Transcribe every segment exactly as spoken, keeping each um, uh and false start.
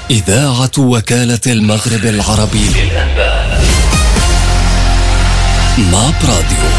إذاعة وكالة المغرب العربي للأنباء. ماب راديو.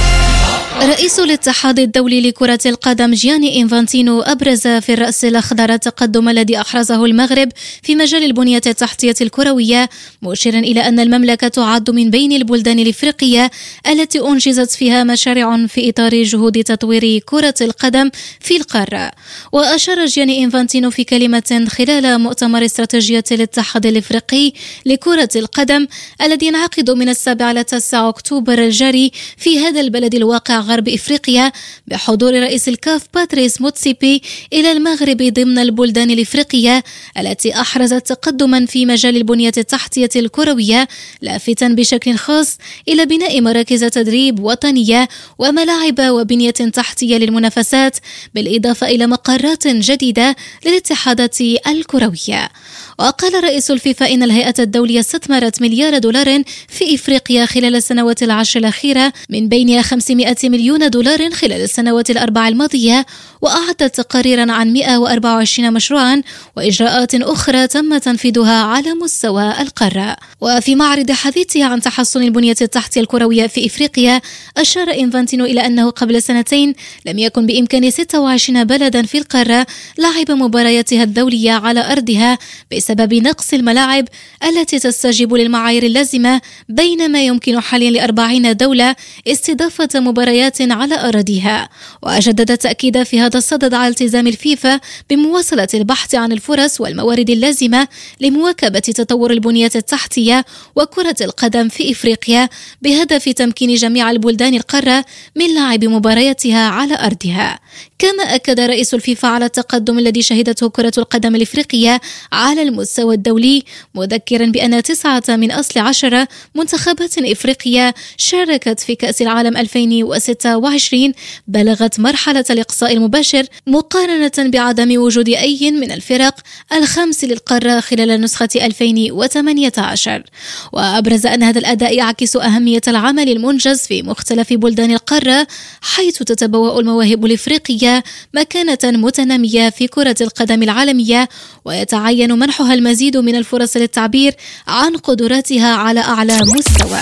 رئيس الاتحاد الدولي لكرة القدم جياني إنفانتينو أبرز في الرأس الأخضر التقدم الذي أحرزه المغرب في مجال البنية التحتية الكروية، مشيرا إلى أن المملكة تعد من بين البلدان الإفريقية التي أنجزت فيها مشاريع في إطار جهود تطوير كرة القدم في القارة. وأشار جياني إنفانتينو في كلمة خلال مؤتمر استراتيجية الاتحاد الإفريقي لكرة القدم الذي ينعقد من السابع إلى التاسع أكتوبر الجاري في هذا البلد الواقع غرب إفريقيا بحضور رئيس الكاف باتريس موتسيبي إلى المغرب ضمن البلدان الإفريقية التي أحرزت تقدما في مجال البنية التحتية الكروية، لافتا بشكل خاص إلى بناء مراكز تدريب وطنية وملاعب وبنية تحتية للمنافسات، بالإضافة إلى مقرات جديدة للاتحادات الكروية. وقال رئيس الفيفا إن الهيئة الدولية استثمرت مليار دولار في إفريقيا خلال السنوات العشر الأخيرة، من بينها خمسمائة مليون دولار خلال السنوات الأربع الماضية، وأعدت تقاريرا عن مئة وأربعة وعشرين مشروعا وإجراءات أخرى تم تنفيذها على مستوى القارة. وفي معرض حديثه عن تحسن البنية التحتية الكروية في إفريقيا، أشار إنفانتينو إلى أنه قبل سنتين لم يكن بإمكان ستة وعشرين بلدا في القارة لعب مبارياتها الدولية على أرضها بسبب نقص الملاعب التي تستجيب للمعايير اللازمة، بينما يمكن حاليا لأربعين دولة استضافة مباريات على أراضيها. وجدد التأكيد في هذا الصدد على التزام الفيفا بمواصلة البحث عن الفرص والموارد اللازمة لمواكبة تطور البنية التحتية وكرة القدم في إفريقيا، بهدف تمكين جميع البلدان القارة من لعب مبارياتها على أرضها. كما أكد رئيس الفيفا على التقدم الذي شهدته كرة القدم الإفريقية على المستوى الدولي، مذكرا بأن تسعة من أصل عشرة منتخبات إفريقية شاركت في كأس العالم ألفين وستة وعشرين بلغت مرحلة الإقصاء المباشر، مقارنة بعدم وجود أي من الفرق الخمس للقارة خلال النسخة ألفين وثمانية عشر. وأبرز أن هذا الأداء يعكس أهمية العمل المنجز في مختلف بلدان القارة، حيث تتبوأ المواهب الإفريقية مكانة متنامية في كرة القدم العالمية، ويتعين منحها المزيد من الفرص للتعبير عن قدراتها على أعلى مستوى.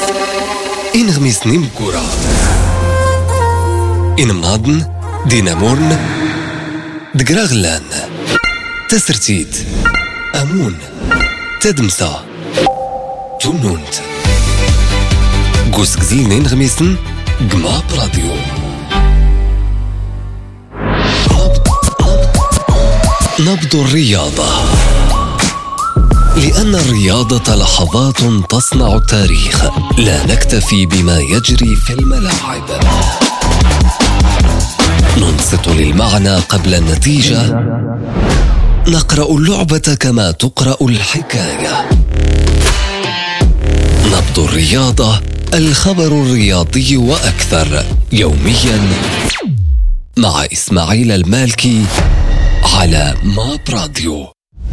إن غميس نيم كورة إن مناضن دينامورن دقراغلان تسرتيت أمون تدمسا تونونت قوس قزيل نين غميسن قماب راديو. نبض الرياضة، لأن الرياضة لحظات تصنع التاريخ، لا نكتفي بما يجري في الملاعب، ننصت للمعنى قبل النتيجة، نقرأ اللعبة كما تقرأ الحكاية. نبض الرياضة، الخبر الرياضي وأكثر، يوميا مع إسماعيل المالكي على ماب راديو.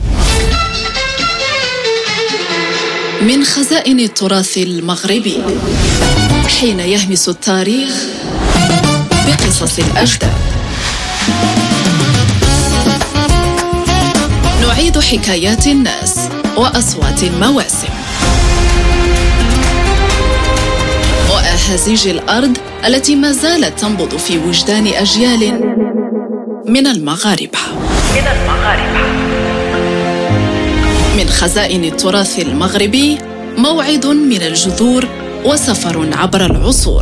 من خزائن التراث المغربي، حين يهمس التاريخ بقصص الأجداد، نعيد حكايات الناس وأصوات المواسم وأهازيج الأرض التي ما زالت تنبض في وجدان أجيال من المغاربة. من المغاربة من خزائن التراث المغربي، موعد من الجذور وسفر عبر العصور.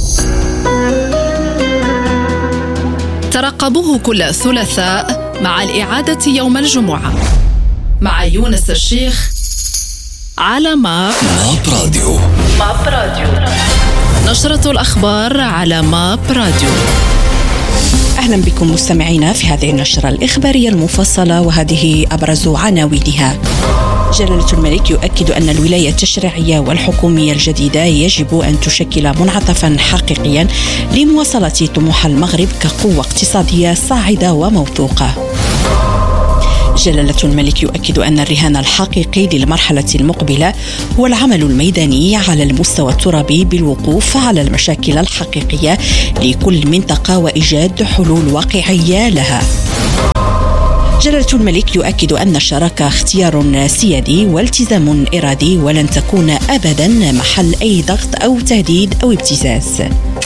ترقبوه كل ثلاثاء مع الإعادة يوم الجمعة مع يونس الشيخ على ماب راديو. ماب راديو، نشرة الأخبار على ماب راديو. أهلا بكم مستمعينا في هذه النشرة الإخبارية المفصلة، وهذه أبرز عناوينها. جلالة الملك يؤكد أن الولاية التشريعية والحكومية الجديدة يجب أن تشكل منعطفا حقيقيا لمواصلة طموح المغرب كقوة اقتصادية صاعدة وموثوقة. جلالة الملك يؤكد أن الرهان الحقيقي للمرحلة المقبلة هو العمل الميداني على المستوى الترابي بالوقوف على المشاكل الحقيقية لكل منطقة وإيجاد حلول واقعية لها. جلالة الملك يؤكد أن الشراكة اختيار سيادي والتزام إرادي ولن تكون أبدا محل أي ضغط أو تهديد أو ابتزاز.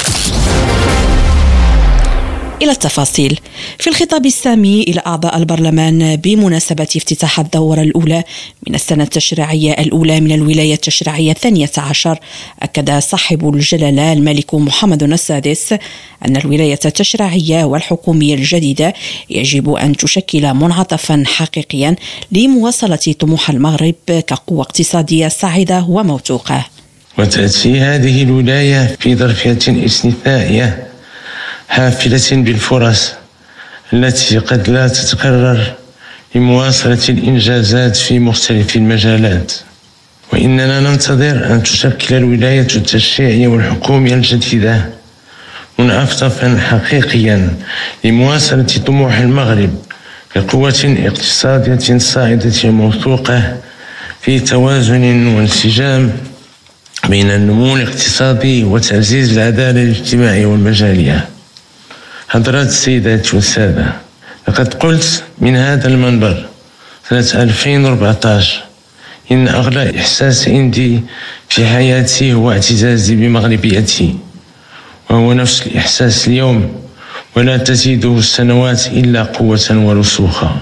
إلى التفاصيل. في الخطاب السامي إلى أعضاء البرلمان بمناسبة افتتاح الدورة الأولى من السنة التشريعية الأولى من الولاية التشريعية الثانية عشر، أكد صاحب الجلالة الملك محمد السادس أن الولاية التشريعية والحكومية الجديدة يجب أن تشكل منعطفا حقيقيا لمواصلة طموح المغرب كقوة اقتصادية سعيدة وموثوقة. وتأتي هذه الولاية في ظرفية استثنائية حافلة بالفرص التي قد لا تتكرر لمواصلة الإنجازات في مختلف المجالات، وإننا ننتظر أن تشكل الولاية التشريعية والحكومية الجديدة منعطفا حقيقيا لمواصلة طموح المغرب كقوة اقتصادية صاعدة موثوقة في توازن وانسجام بين النمو الاقتصادي وتعزيز العدالة الاجتماعية والمجالية. حضرات السيدات والسادة، لقد قلت من هذا المنبر سنة ألفين وأربعة عشر إن أغلى إحساس عندي في حياتي هو اعتزازي بمغربيتي، وهو نفس الإحساس اليوم، ولا تزيده السنوات إلا قوة ورسوخا.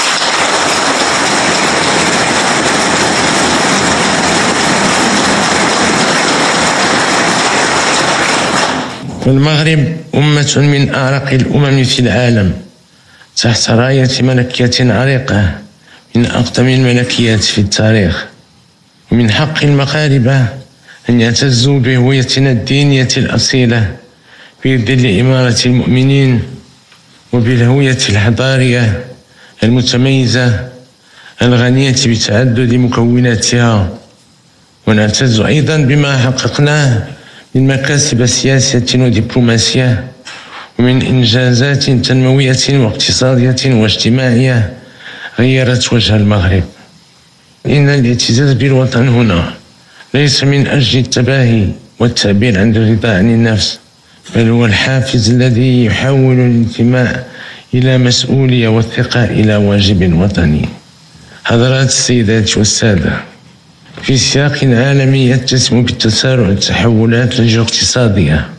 المغرب أمة من أعرق الأمم في العالم تحت راية ملكية عريقة من أقدم الملكيات في التاريخ، ومن حق المغاربة أن يعتزوا بهويتنا الدينية الأصيلة في ظل إمارة المؤمنين وبالهوية الحضارية المتميزة الغنية بتعدد مكوناتها، ونعتز أيضا بما حققناه من مكاسب سياسية ودبلوماسية ومن إنجازات تنموية واقتصادية واجتماعية غيرت وجه المغرب. إن الاعتزاز بالوطن هنا ليس من أجل التباهي والتعبير عن الرضا عن النفس، بل هو الحافز الذي يحول الانتماء إلى مسؤولية والثقة إلى واجب وطني. حضرات السيدات والسادة، في سياق عالمي يتسم بالتسارع التحولات الاقتصادية،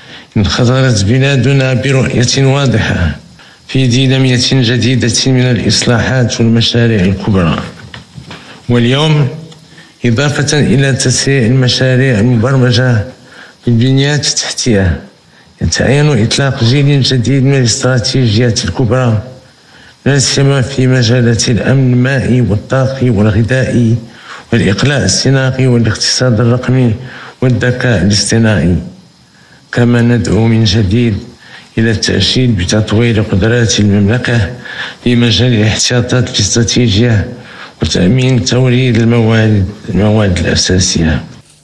انخرطت بلادنا برؤية واضحة في دينامية جديدة من الإصلاحات والمشاريع الكبرى. واليوم إضافة إلى تسريع المشاريع المبرمجة بالبنيات التحتية، يتعين إطلاق جيل جديد من الاستراتيجيات الكبرى، لا سيما في مجالات الأمن المائي والطاقي والغذائي والإقلاع الصناعي والاقتصاد الرقمي والذكاء الاصطناعي. كما ندعو من جديد إلى التأشيد بتطوير قدرات المملكة في مجال الاحتياطات الاستراتيجية وتأمين توريد المواد المواد الأساسية.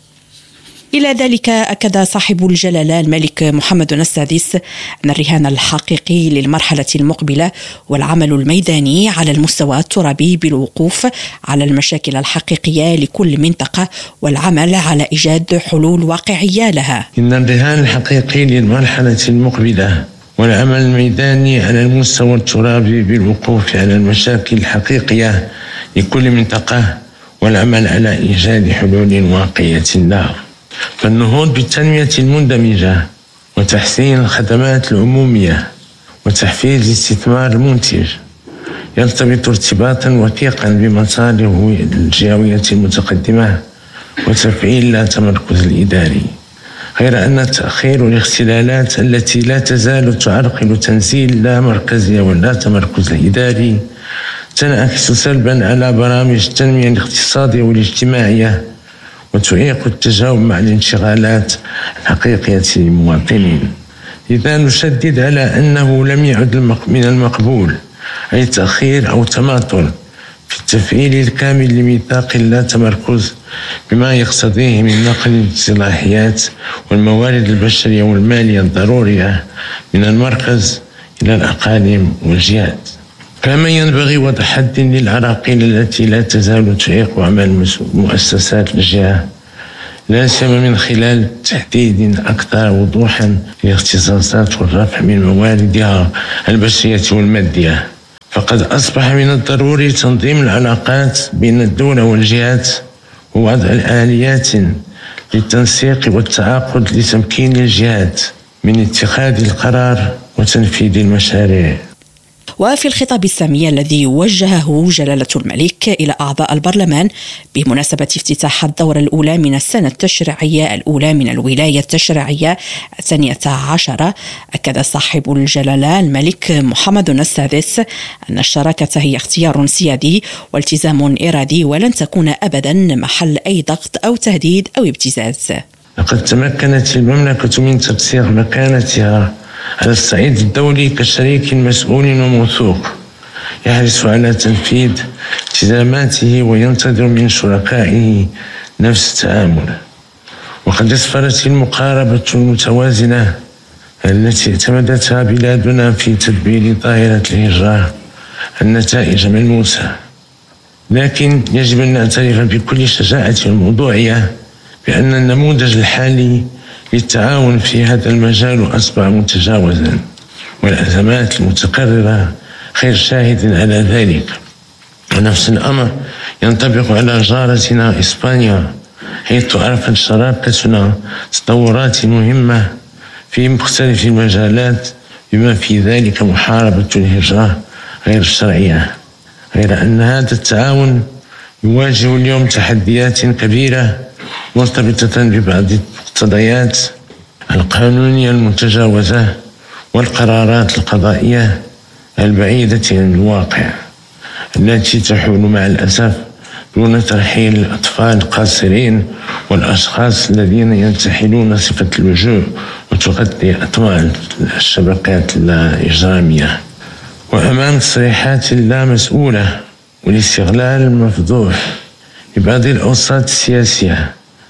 إلى ذلك أكد صاحب الجلالة الملك محمد السادس أن الرهان الحقيقي للمرحلة المقبلة والعمل الميداني على المستوى الترابي بالوقوف على المشاكل الحقيقية لكل منطقة والعمل على إيجاد حلول واقعية لها. إن الرهان الحقيقي للمرحلة المقبلة والعمل الميداني على المستوى الترابي بالوقوف على المشاكل الحقيقية لكل منطقة والعمل على إيجاد حلول واقعية لها. فالنهوض بالتنمية المندمجة وتحسين الخدمات العمومية وتحفيز الاستثمار المنتج يرتبط ارتباطا وثيقا بمصالح الجهوية المتقدمة وتفعيل لا تمركز الإداري، غير أن التأخير والاختلالات التي لا تزال تعرقل تنزيل لا مركزية ولا تمركز الإداري تنعكس سلبا على برامج التنمية الاقتصادية والاجتماعية وتعيق التجاوب مع الانشغالات الحقيقية للمواطنين. لذا نشدد على أنه لم يعد من المقبول أي تأخير أو تماطل في التفعيل الكامل لميثاق لا تمركز بما يقتضيه من نقل الصلاحيات والموارد البشرية والمالية الضرورية من المركز إلى الأقاليم والجهات. كما ينبغي وضع حد للعراقيل التي لا تزال تعيق عمل مؤسسات الجهة، لا سيما من خلال تحديد أكثر وضوحا للاختصاصات والرفع من مواردها البشرية والمادية. فقد أصبح من الضروري تنظيم العلاقات بين الدولة والجهات ووضع الآليات للتنسيق والتعاقد لتمكين الجهات من اتخاذ القرار وتنفيذ المشاريع. وفي الخطاب السامي الذي وجهه جلالة الملك إلى أعضاء البرلمان بمناسبة افتتاح الدورة الأولى من السنة التشريعية الأولى من الولاية التشريعية الثانية عشرة، أكد صاحب الجلالة الملك محمد السادس أن الشراكة هي اختيار سيادي والتزام إرادي ولن تكون أبدا محل أي ضغط أو تهديد أو ابتزاز. لقد تمكنت المملكة من ترسيخ مكانتها على الصعيد الدولي كشريك مسؤول وموثوق يحرص على تنفيذ التزاماته وينتظر من شركائه نفس التعامل. وقد اسفرت المقاربة المتوازنة التي اعتمدتها بلادنا في تدبير ظاهرة الهجرة النتائج ملموسة، لكن يجب أن نعترف بكل شجاعة وموضوعية بأن النموذج الحالي للتعاون في هذا المجال أصبح متجاوزا، والأزمات المتكررة خير شاهد على ذلك. ونفس الأمر ينطبق على جارتنا إسبانيا، حيث عرفت شراكتنا تطورات مهمة في مختلف المجالات بما في ذلك محاربة الهجرة غير الشرعية، غير أن هذا التعاون يواجه اليوم تحديات كبيرة مرتبطة ببعض المقتضيات القانونية المتجاوزة والقرارات القضائية البعيدة عن الواقع التي تحول مع الأسف دون ترحيل الأطفال القاصرين والأشخاص الذين ينتحلون صفة اللجوء وتغطي أطماع الشبكات الإجرامية. وأمام تصريحات لا مسؤولة والاستغلال المفضوح لبعض الأوساط السياسية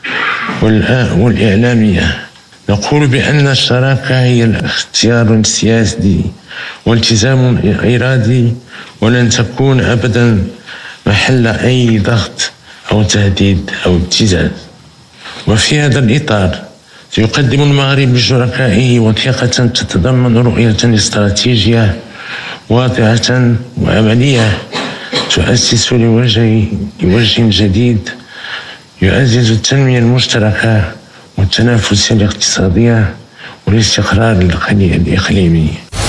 والإعلامية، نقول بأن الشراكة هي الاختيار السياسي والتزام إرادي ولن تكون أبدا محل أي ضغط أو تهديد أو ابتزاز. وفي هذا الإطار سيقدم المغرب لشركائه وثيقة تتضمن رؤية استراتيجية واضحة وعملية تؤسس لوجه لوجه جديد يعزز التنمية المشتركة والتنافس الاقتصادي والاستقرار الإقليمي.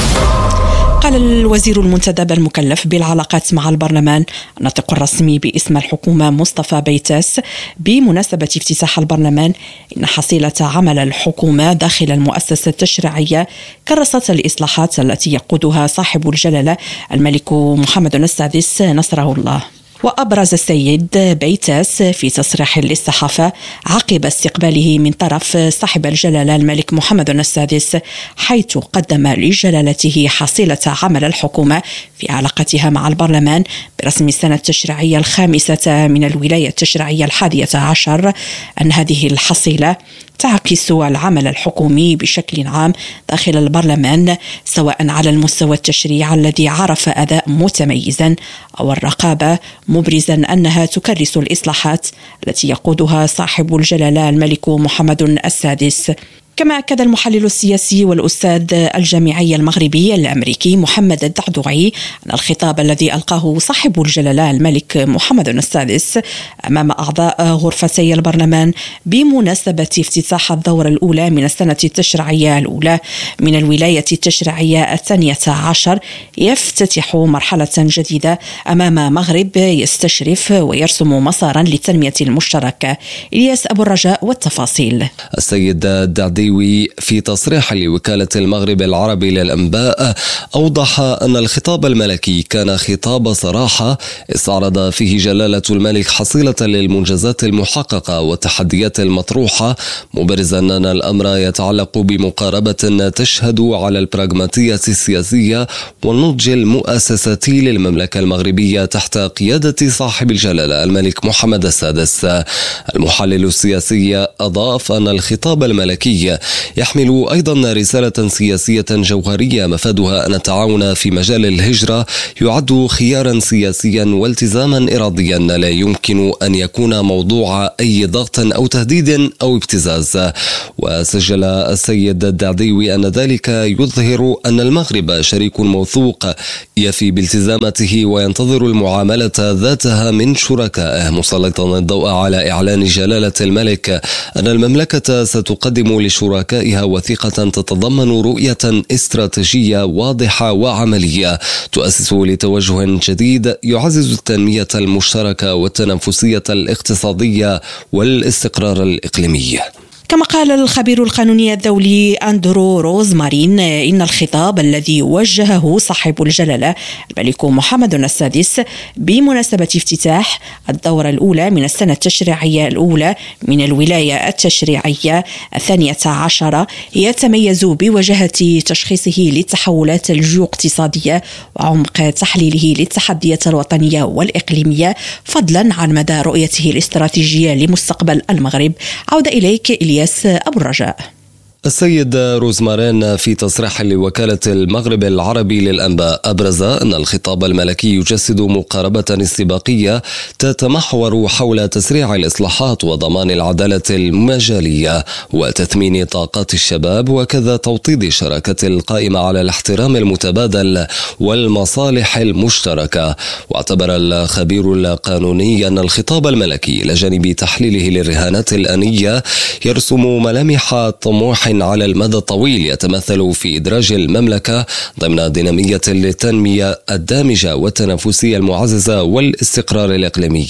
قال الوزير المنتدب المكلف بالعلاقات مع البرلمان الناطق الرسمي باسم الحكومة مصطفى بيتاس بمناسبة افتتاح البرلمان إن حصيلة عمل الحكومة داخل المؤسسة التشريعية كرست الإصلاحات التي يقودها صاحب الجلالة الملك محمد السادس نصره الله. وأبرز السيد بيتاس في تصريح للصحافة عقب استقباله من طرف صاحب الجلالة الملك محمد السادس، حيث قدم لجلالته حصيلة عمل الحكومة في علاقتها مع البرلمان برسم السنة التشريعية الخامسة من الولاية التشريعية الحادية عشر، أن هذه الحصيلة تعكس العمل الحكومي بشكل عام داخل البرلمان، سواء على المستوى التشريع الذي عرف أداء متميزا أو الرقابة، مبرزا أنها تكرس الإصلاحات التي يقودها صاحب الجلالة الملك محمد السادس. كما أكد المحلل السياسي والأستاذ الجامعي المغربي الأمريكي محمد الدعدوعي أن الخطاب الذي ألقاه صاحب الجلالة الملك محمد السادس أمام أعضاء غرفتي البرلمان بمناسبة افتتاح الدورة الأولى من السنة التشريعية الأولى من الولاية التشريعية الثانية عشر يفتتح مرحلة جديدة أمام مغرب يستشرف ويرسم مسارا للتنمية المشتركة. إلياس أبو الرجاء والتفاصيل. السيد الدعدوعي في تصريح لوكالة المغرب العربي للأنباء أوضح أن الخطاب الملكي كان خطاب صراحة استعرض فيه جلالة الملك حصيلة للمنجزات المحققة والتحديات المطروحة، مبرزا أن الأمر يتعلق بمقاربة تشهد على البراغماتية السياسية والنضج المؤسساتي للمملكة المغربية تحت قيادة صاحب الجلالة الملك محمد السادس. المحلل السياسي أضاف أن الخطاب الملكي المغرب يحمل أيضا رسالة سياسية جوهرية مفادها أن التعاون في مجال الهجرة يعد خيارا سياسيا والتزاما إراديا لا يمكن أن يكون موضوع أي ضغط أو تهديد أو ابتزاز. وسجل السيد الدعديوي أن ذلك يظهر أن المغرب شريك موثوق يفي بالتزاماته وينتظر المعاملة ذاتها من شركائه، مسلطا الضوء على إعلان جلالة الملك أن المملكة ستقدم لشركائها وثيقة تتضمن رؤية استراتيجية واضحة وعملية تؤسس لتوجه جديد يعزز التنمية المشتركة والتنافسية الاقتصادية والاستقرار الإقليمي. كما قال الخبير القانوني الدولي أندرو روزمارين إن الخطاب الذي وجهه صاحب الجلالة الملك محمد السادس بمناسبة افتتاح الدورة الأولى من السنة التشريعية الأولى من الولاية التشريعية الثانية عشرة يتميز بوجهة تشخيصه للتحولات الجيوقتصادية وعمق تحليله للتحديات الوطنية والإقليمية فضلا عن مدى رؤيته الاستراتيجية لمستقبل المغرب. عودة إليك إلياس أبو الرجاء. السيد روزمارين في تصريح لوكالة المغرب العربي للأنباء أبرز أن الخطاب الملكي يجسد مقاربة استباقية تتمحور حول تسريع الإصلاحات وضمان العدالة المجالية وتثمين طاقات الشباب وكذا توطيد الشراكة القائمة على الاحترام المتبادل والمصالح المشتركة. واعتبر الخبير القانوني أن الخطاب الملكي إلى جانب تحليله للرهانات الآنية يرسم ملامح طموح على المدى الطويل يتمثل في إدراج المملكة ضمن دينامية للتنمية الدامجة والتنافسية المعززة والاستقرار الإقليمي.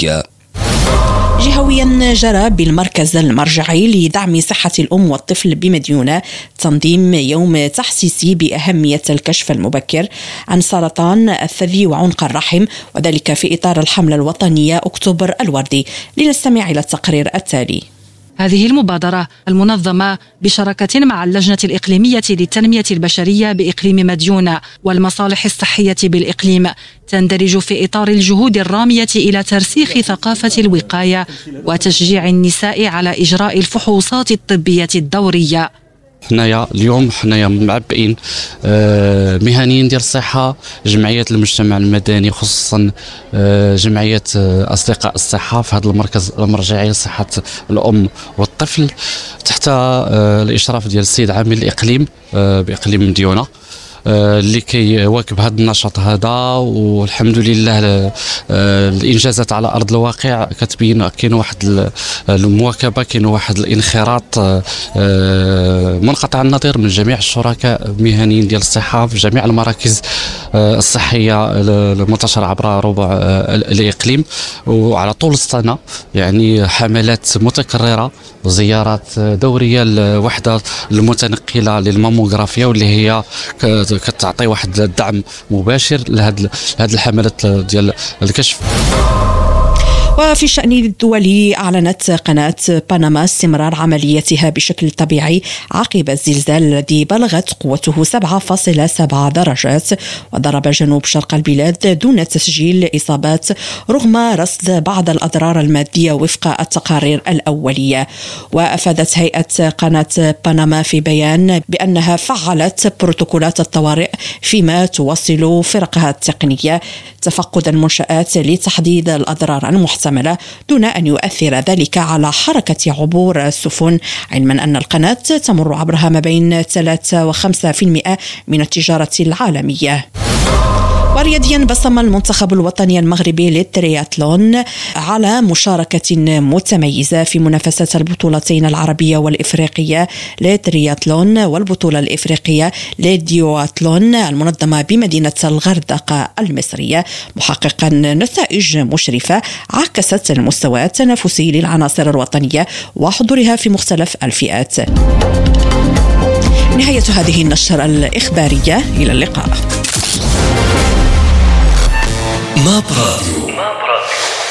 جهويا جرى بالمركز المرجعي لدعم صحة الأم والطفل بمديونة تنظيم يوم تحسيسي بأهمية الكشف المبكر عن سرطان الثدي وعنق الرحم، وذلك في إطار الحملة الوطنية أكتوبر الوردي. لنستمع إلى التقرير التالي. هذه المبادرة المنظمة بشراكة مع اللجنة الإقليمية للتنمية البشرية بإقليم مديونة والمصالح الصحية بالإقليم تندرج في إطار الجهود الرامية إلى ترسيخ ثقافة الوقاية وتشجيع النساء على إجراء الفحوصات الطبية الدورية. حنايا اليوم حنايا معبئين مهنيين ديال الصحة، جمعيات المجتمع المدني خصوصا جمعية أصدقاء الصحة في هذا المركز المرجعي لصحة الأم والطفل تحت الإشراف ديال السيد عامل الإقليم بإقليم مديونة اللي كيواكب هذا النشاط هذا. والحمد لله الانجازات على ارض الواقع كتبين كاين واحد المواكبه، كاين واحد الانخراط منقطع النظير من جميع الشركاء المهنيين ديال الصحه في جميع المراكز الصحيه المنتشره عبر ربع الاقليم وعلى طول السنه، يعني حملات متكرره وزيارات دوريه للوحده المتنقله للماموغرافيا واللي هي كتعطي واحد الدعم مباشر لهذه هذه الحملات ديال الكشف. وفي الشأن الدولي أعلنت قناة بنما استمرار عمليتها بشكل طبيعي عقب الزلزال الذي بلغت قوته سبعة فاصلة سبعة درجات وضرب جنوب شرق البلاد دون تسجيل إصابات رغم رصد بعض الأضرار المادية وفق التقارير الأولية. وأفادت هيئة قناة بنما في بيان بأنها فعلت بروتوكولات الطوارئ فيما تواصل فرقها التقنية تفقد المنشآت لتحديد الأضرار المحتملة دون أن يؤثر ذلك على حركة عبور السفن، علما أن القناة تمر عبرها ما بين ثلاثة وخمسة بالمئة من التجارة العالمية. ورياضيا بصم المنتخب الوطني المغربي للترياتلون على مشاركة متميزة في منافسات البطولتين العربية والإفريقية للترياتلون والبطولة الإفريقية للديواتلون المنظمة بمدينة الغردقة المصرية، محققا نتائج مشرفة عكست المستوى التنافسي للعناصر الوطنية وحضورها في مختلف الفئات. نهاية هذه النشرة الإخبارية، إلى اللقاء. ما براديو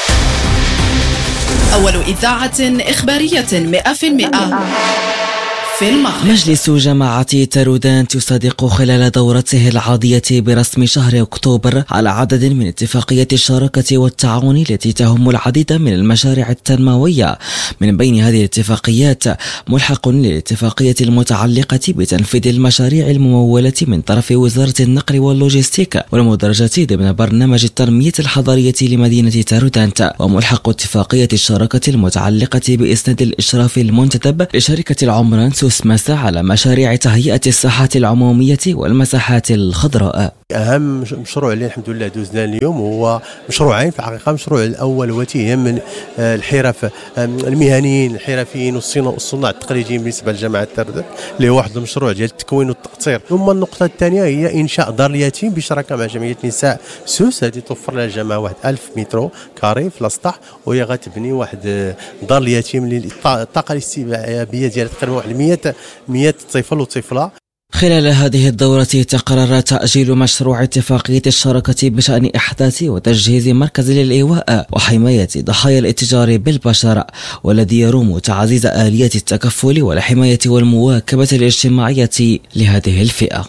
أول إذاعة إخبارية مئة في المئة في المغرب. مجلس جماعة تارودانت يصادق خلال دورته العادية برسم شهر أكتوبر على عدد من اتفاقيات الشراكة والتعاون التي تهم العديد من المشاريع التنموية. من بين هذه الاتفاقيات ملحق للاتفاقية المتعلقة بتنفيذ المشاريع الممولة من طرف وزارة النقل واللوجستيك والمدرجة ضمن برنامج التنمية الحضرية لمدينة تارودانت، وملحق اتفاقية الشراكة المتعلقة بإسناد الإشراف المنتدب لشركة العمران سوسماس على مشاريع تهيئة الساحات العمومية والمساحات الخضراء. أهم مشروع اللي الحمد لله دوزنا اليوم هو مشروعين في الحقيقة. المشروع الأول هو تيهم الحرف المهنيين الحرفيين والصناع التقليديين بالنسبة لجامعة تارودانت اللي هو واحد المشروع ديال التكوين والتقطير. ثم النقطة الثانية هي إنشاء دار اليتيم بشراكة مع جمعية نساء سوس، هذه توفر لها الجامعة واحد ألف مترو كاري في الأسطح، وهي غتبني واحد دار اليتيم اللي الطاقة الاستيعابية ديالها تقريبا واحد مئة طفل وطفلة. خلال هذه الدورة تقرر تأجيل مشروع اتفاقية الشراكة بشأن إحداث وتجهيز مركز للإيواء وحماية ضحايا الاتجار بالبشر، والذي يروم تعزيز آليات التكفل والحماية والمواكبة الاجتماعية لهذه الفئة.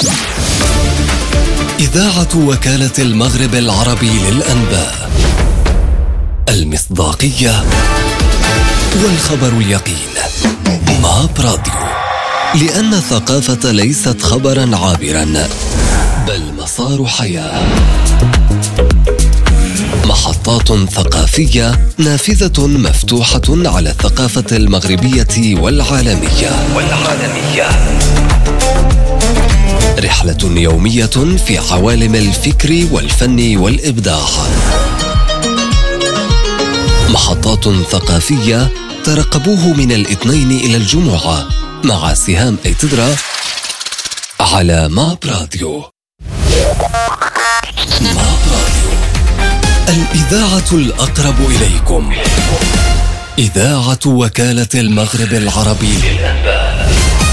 إذاعة وكالة المغرب العربي للأنباء، المصداقية والخبر اليقين. ماب راديو، لأن الثقافة ليست خبرا عابرا بل مسار حياة. محطات ثقافية نافذة مفتوحة على الثقافة المغربية والعالمية والعالمية. رحلة يومية في عوالم الفكر والفن والإبداع. محطات ثقافية ترقبوه من الاثنين إلى الجمعة مع سهام ايتدرا على ماب راديو. ماب راديو، الإذاعة الأقرب إليكم. إذاعة وكالة المغرب العربي للأنباء.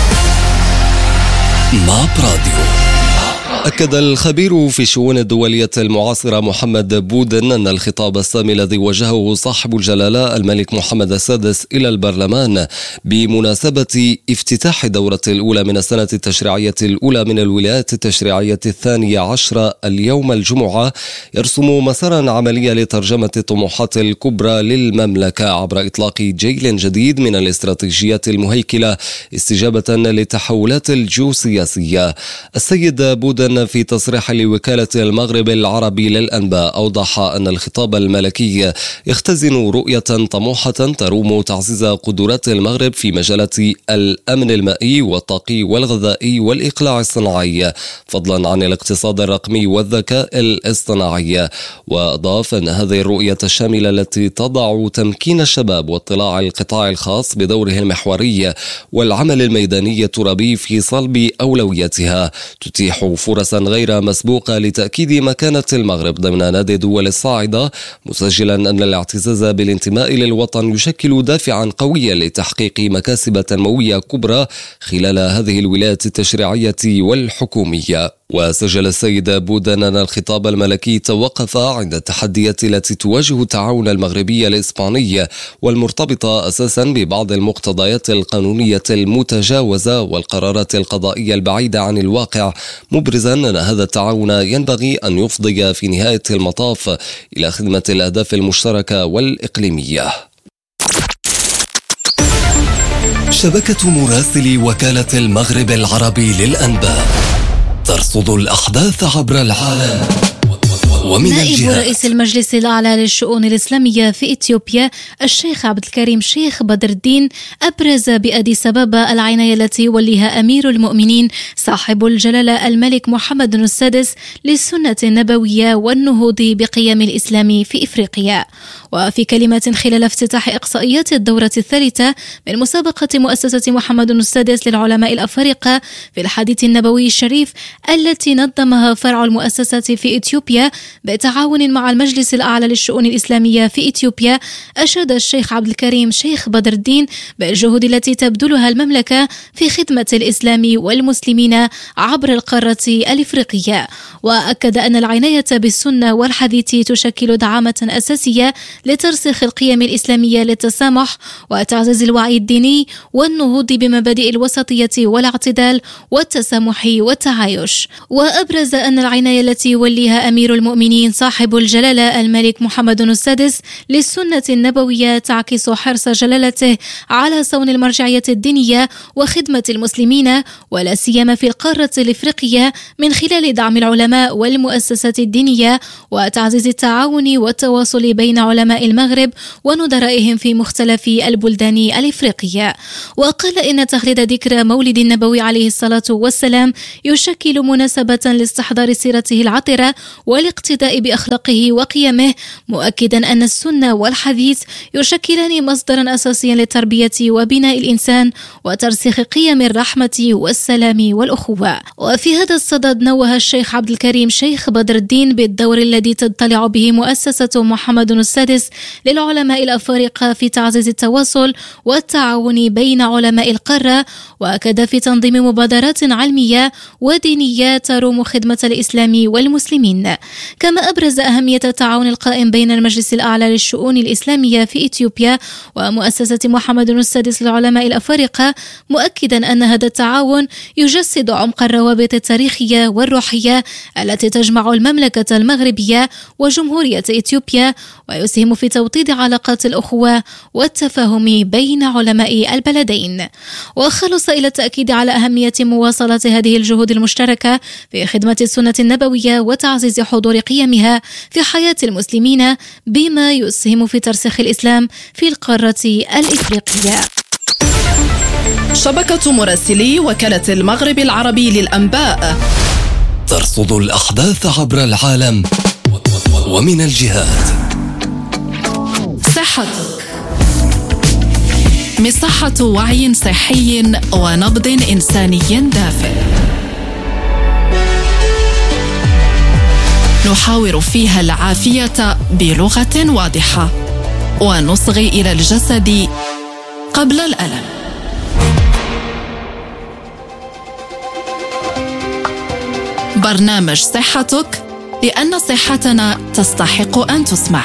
ماب راديو. أكد الخبير في الشؤون الدولية المعاصرة محمد بودن أن الخطاب السامي الذي وجهه صاحب الجلالة الملك محمد السادس إلى البرلمان بمناسبة افتتاح الدورة الأولى من السنة التشريعية الأولى من الولايات التشريعية الثانية عشرة اليوم الجمعة يرسم مسارا عمليا لترجمة الطموحات الكبرى للمملكة عبر إطلاق جيل جديد من الاستراتيجيات المهيكلة استجابة للتحولات الجيوسياسية. السيد بودن في تصريح لوكالة المغرب العربي للأنباء أوضح أن الخطاب الملكي يختزن رؤية طموحة تروم تعزيز قدرات المغرب في مجالات الأمن المائي والطاقي والغذائي والإقلاع الصناعي، فضلا عن الاقتصاد الرقمي والذكاء الاصطناعي. وأضاف أن هذه الرؤية الشاملة التي تضع تمكين الشباب واطلاع القطاع الخاص بدوره المحوري والعمل الميداني الترابي في صلب أولوياتها تتيح فرصا غير مسبوقة لتأكيد مكانة المغرب ضمن نادي الدول الصاعدة، مسجلا أن الاعتزاز بالانتماء للوطن يشكل دافعا قويا لتحقيق مكاسب تنموية كبرى خلال هذه الولايات التشريعية والحكومية. وسجل السيد بودن أن الخطاب الملكي توقف عند التحديات التي تواجه التعاون المغربي الإسباني والمرتبطة أساسا ببعض المقتضيات القانونية المتجاوزة والقرارات القضائية البعيدة عن الواقع، مبرزا أن هذا التعاون ينبغي أن يفضي في نهاية المطاف إلى خدمة الأهداف المشتركة والإقليمية. شبكة مراسلي وكالة المغرب العربي للأنباء ترصد الأحداث عبر العالم ومن نائب الجهات. رئيس المجلس الأعلى للشؤون الإسلامية في إثيوبيا الشيخ عبد الكريم شيخ بدر الدين أبرز بأديس أبابا العناية التي يوليها أمير المؤمنين صاحب الجلالة الملك محمد السادس للسنة النبوية والنهوض بقيم الإسلام في إفريقيا. وفي كلمة خلال افتتاح إقصائيات الدورة الثالثة من مسابقة مؤسسة محمد السادس للعلماء الأفارقة في الحديث النبوي الشريف التي نظمها فرع المؤسسة في إثيوبيا، بالتعاون مع المجلس الأعلى للشؤون الإسلامية في إثيوبيا، أشاد الشيخ عبد الكريم شيخ بدر الدين بالجهود التي تبذلها المملكة في خدمة الإسلام والمسلمين عبر القارة الإفريقية، وأكد أن العناية بالسنة والحديث تشكل دعامة أساسية لترسيخ القيم الإسلامية للتسامح وتعزيز الوعي الديني والنهوض بمبادئ الوسطية والاعتدال والتسامح والتعايش. وأبرز أن العناية التي يوليها أمير المؤمنين صاحب الجلالة الملك محمد السادس للسنة النبوية تعكس حرص جلالته على صون المرجعية الدينية وخدمة المسلمين ولا سيما في القارة الإفريقية من خلال دعم العلماء والمؤسسات الدينية وتعزيز التعاون والتواصل بين علماء المغرب ونظرائهم في مختلف البلدان الإفريقية. وقال إن تخليد ذكرى مولد النبوي عليه الصلاة والسلام يشكل مناسبة لاستحضار سيرته العطرة والاقتداء بأخلاقه وقيمه، مؤكدا أن السنة والحديث يشكلان مصدرا أساسيا للتربية وبناء الإنسان وترسيخ قيم الرحمة والسلام والأخوة. وفي هذا الصدد نوه الشيخ عبد الكريم شيخ بدر الدين بالدور الذي تضطلع به مؤسسة محمد السادس للعلماء الأفارقة في تعزيز التواصل والتعاون بين علماء القارة، وكذا في تنظيم مبادرات علمية ودينية تروم خدمة الإسلام والمسلمين. كما أبرز أهمية التعاون القائم بين المجلس الأعلى للشؤون الإسلامية في إثيوبيا ومؤسسة محمد السادس للعلماء الأفارقة، مؤكدا أن هذا التعاون يجسد عمق الروابط التاريخية والروحية التي تجمع المملكة المغربية وجمهورية إثيوبيا، ويسهم في توطيد علاقات الأخوة والتفاهم بين علماء البلدين. وخلص إلى التأكيد على أهمية مواصلة هذه الجهود المشتركة في خدمة السنة النبوية وتعزيز حضور قيمها في حياة المسلمين، بما يسهم في ترسيخ الإسلام في القارة الإفريقية. شبكة مراسلي وكالة المغرب العربي للأنباء ترصد الأحداث عبر العالم ومن الجهات. صحتك، مساحة وعي صحي ونبض إنساني دافئ، نحاور فيها العافية بلغة واضحة ونصغي إلى الجسد قبل الألم. برنامج صحتك، لأن صحتنا تستحق أن تسمع.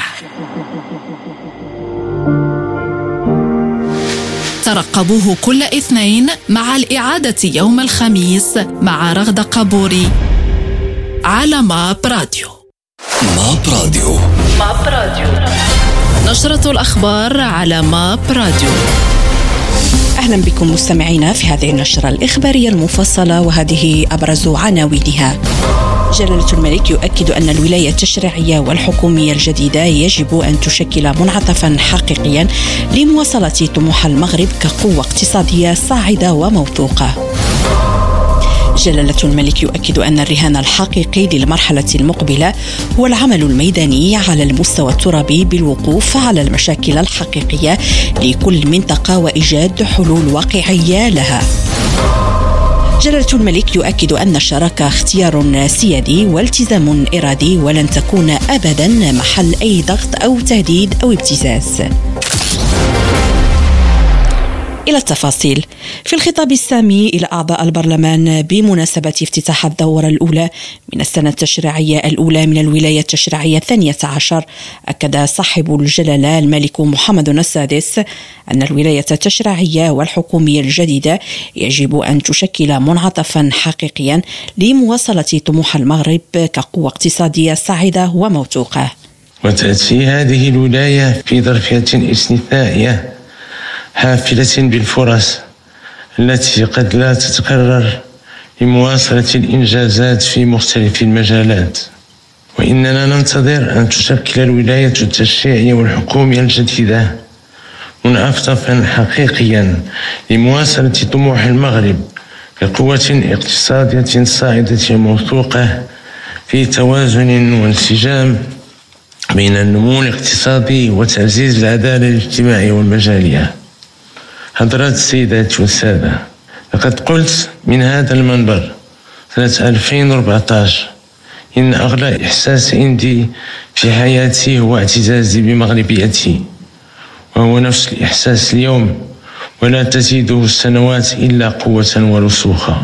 ترقبوه كل اثنين مع الإعادة يوم الخميس مع رغدة قبوري على ماب راديو. ماب راديو ماب راديو نشرة الأخبار على ماب راديو. أهلا بكم مستمعينا في هذه النشرة الإخبارية المفصلة، وهذه أبرز عناوينها. جلالة الملك يؤكد أن الولاية التشريعية والحكومية الجديدة يجب أن تشكل منعطفا حقيقيا لمواصلة طموح المغرب كقوة اقتصادية صاعدة وموثوقة. جلالة الملك يؤكد أن الرهان الحقيقي للمرحلة المقبلة هو العمل الميداني على المستوى الترابي بالوقوف على المشاكل الحقيقية لكل منطقة وإيجاد حلول واقعية لها. جلالة الملك يؤكد أن الشراكة اختيار سيادي والتزام إرادي، ولن تكون أبدا محل أي ضغط أو تهديد أو ابتزاز. إلى التفاصيل. في الخطاب السامي إلى أعضاء البرلمان بمناسبة افتتاح الدورة الأولى من السنة التشريعية الأولى من الولاية التشريعية الثانية عشر، أكد صاحب الجلالة الملك محمد السادس أن الولاية التشريعية والحكومية الجديدة يجب أن تشكل منعطفا حقيقيا لمواصلة طموح المغرب كقوة اقتصادية صاعدة وموثوقة. وتأتي هذه الولاية في ظرفية استثنائية حافلة بالفرص التي قد لا تتكرر لمواصلة الإنجازات في مختلف المجالات، وإننا ننتظر أن تشكل الولاية التشريعية والحكومية الجديدة منعطفا حقيقيا لمواصلة طموح المغرب كقوة اقتصادية صاعدة موثوقة في توازن وانسجام بين النمو الاقتصادي وتعزيز العدالة الاجتماعية والمجالية. حضرات السيدات والسادة، لقد قلت من هذا المنبر سنة ألفين وأربعة عشر إن أغلى إحساس عندي في حياتي هو اعتزازي بمغربيتي، وهو نفس الإحساس اليوم، ولا تزيده السنوات إلا قوة ورسوخا.